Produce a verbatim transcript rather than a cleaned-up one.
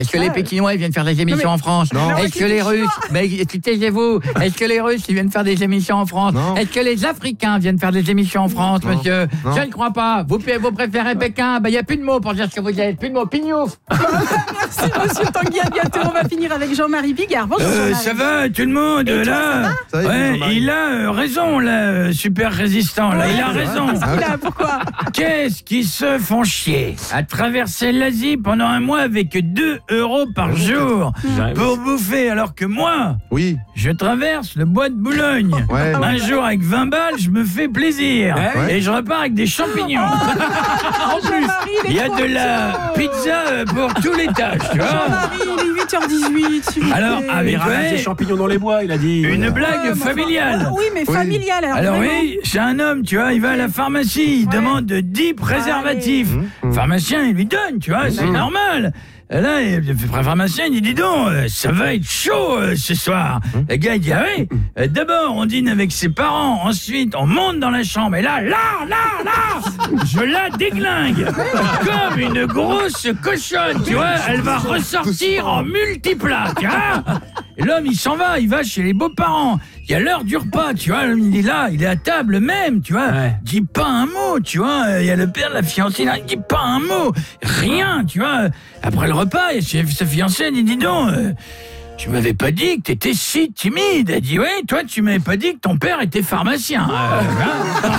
Est-ce que les Pékinois ils viennent faire des émissions mais... en France? Non. Est-ce que les Russes, mais taisez-vous, est-ce que les Russes ils viennent faire des émissions en France? Est-ce que les Africains viennent faire des émissions en France, non. monsieur? Non. Je ne crois pas. Vous, vous préférez Pékin? Ben il y a plus de mots pour dire ce que vous êtes. Plus de mots. Pignouf. Merci monsieur Tanguy, à bientôt. On va finir avec Jean-Marie Bigard. Bonjour euh, Jean-Marie. Ça va tout le monde Et là toi, ça va ouais, il a euh, raison là, euh, super résistant là, ouais, il a raison. Qu'est-ce qu'il a? Pourquoi? Qu'est-ce qu'ils se font chier à traverser l'Asie pendant un mois avec deux euros par jour pour bouffer, alors que moi, oui, je traverse le bois de Boulogne. Ouais, un ouais. jour avec vingt balles, je me fais plaisir ouais. et je repars avec des champignons. En plus, il y a de la pizza pour tous les tâches, tu vois. Jean-Marie, il est huit heures dix-huit. Alors, avec des champignons dans les bois, il a dit. Une euh, blague euh, familiale. Oui, mais oui. familiale. Alors, alors oui, c'est un homme, tu vois, il va à la pharmacie, il ouais. demande dix préservatifs. Mmh. Le pharmacien, il lui donne, tu vois, mmh. c'est normal. Et là, le pharmacien, il dit, dis donc, ça va être chaud euh, ce soir. Mmh. Le gars, il dit, ah oui, euh, d'abord, on dîne avec ses parents, ensuite, on monte dans la chambre, et là, là, là, là, je la déglingue. Comme une grosse cochonne, tu vois, elle va ressortir en multiplat, tu vois. Et l'homme, il s'en va, il va chez les beaux-parents. Il y a l'heure du repas, tu vois, il est là, il est à table même, tu vois. Ouais. Il dit pas un mot, tu vois. Il y a le père de la fiancée, là, il dit pas un mot. Rien, tu vois. Après le repas, il y a sa fiancée, elle dit, dis donc, euh, tu m'avais pas dit que t'étais si timide. Elle dit, oui, toi, tu m'avais pas dit que ton père était pharmacien. Euh, hein